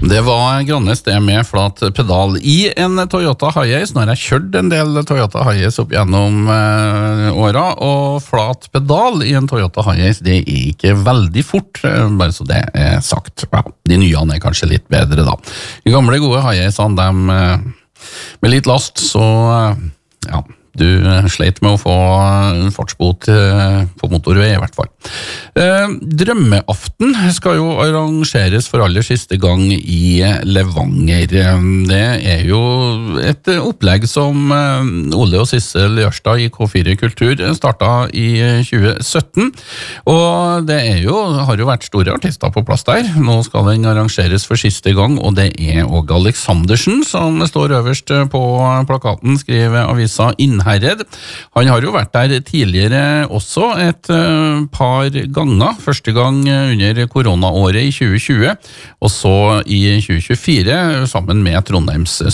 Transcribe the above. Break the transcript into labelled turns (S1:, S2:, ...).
S1: Det var grannes det med flat pedal i en Toyota Hiace. Nå har jeg kjørt en del Toyota Hiace opp gjennom åra, og flat pedal i en Toyota Hiace, det er ikke veldig fort, bare så det er sagt. Ja, de nyene er kanskje litt bedre da. De gamle gode Hiace'ene, dem med litt last, så ja, du sleit med å få en fartsbot på motorvei i hvert fall. Drømmeaften skal jo arrangeres for aller siste gang i Levanger. Det er jo et opplegg som Ole og Sissel Jørstad i K4 Kultur startet i 2017, og det er jo, har jo vært store artister på plass der. Nå skal den arrangeres for siste gang, og det er Åge Aleksandersen som står øverst på plakaten, skriver avisa Innherred. Han har jo vært der tidligere også et par ganger. Første gang under koronaåret i 2020, og så i 2024 sammen med Trondheims